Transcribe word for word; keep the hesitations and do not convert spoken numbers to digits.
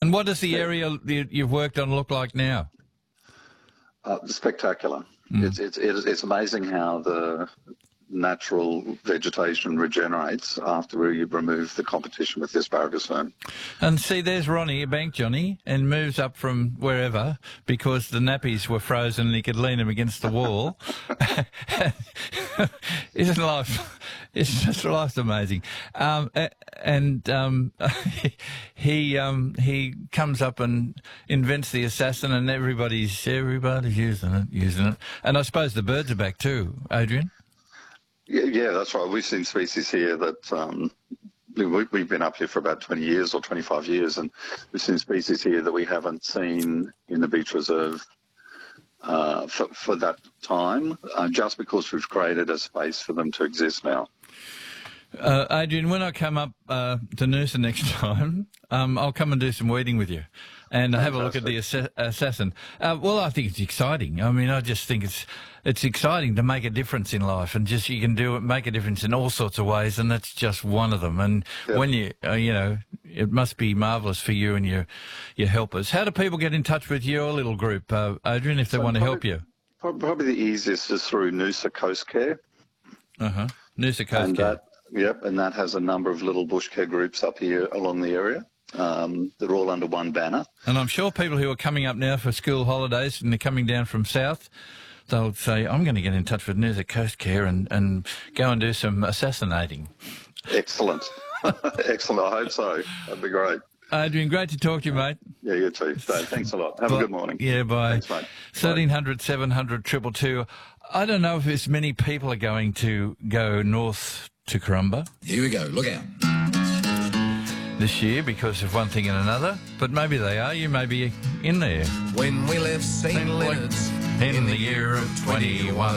And what does the area you- you've worked on look like now? Uh, spectacular. Mm. It's, it's, it's, it's amazing how the natural vegetation regenerates after you remove the competition with the asparagus fern. And see, there's Ronnie, a bank Johnny, and moves up from wherever because the nappies were frozen and he could lean them against the wall. Isn't life? It's just life's amazing. Um, and um, he um, he comes up and invents the assassin, and everybody's everybody's using it, using it. And I suppose the birds are back too, Adrian. Yeah, yeah, that's right. We've seen species here that um, we, we've been up here for about twenty years or twenty-five years, and we've seen species here that we haven't seen in the beach reserve uh, for, for that time, uh, just because we've created a space for them to exist now. Uh, Adrian, when I come up uh, to Noosa next time, um, I'll come and do some weeding with you and Fantastic. Have a look at the ass- assassin. Uh, well, I think it's exciting. I mean, I just think it's it's exciting to make a difference in life, and just you can do it, make a difference in all sorts of ways, and that's just one of them. And yep. when you, uh, you know, it must be marvellous for you and your your helpers. How do people get in touch with your little group, uh, Adrian, if they so want to help you? Probably the easiest is through Noosa Coast Care. Uh huh. Noosa Coast and Care. That, yep, and that has a number of little bush care groups up here along the area. Um, they're all under one banner. And I'm sure people who are coming up now for school holidays and they're coming down from south, they'll say, I'm going to get in touch with Noosa Coast Care and, and go and do some assassinating. Excellent. Excellent. I hope so. That'd be great. Adrian, great to talk to you, mate. Yeah, you too. Dave, thanks a lot. Have bye. a good morning. Yeah, bye. Thanks, mate. thirteen hundred, seven hundred, two two two. I don't know if as many people are going to go north to Corumba. Here we go. Look out. This year because of one thing and another, but maybe they are. You may be in there. When we left Saint Leonard's in the year of twenty-one,